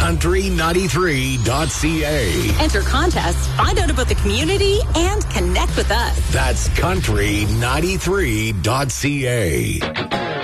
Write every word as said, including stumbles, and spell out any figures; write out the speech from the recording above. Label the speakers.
Speaker 1: country ninety-three dot c a.
Speaker 2: Enter contests, find out about the community, and connect with us.
Speaker 1: That's country ninety-three dot c a.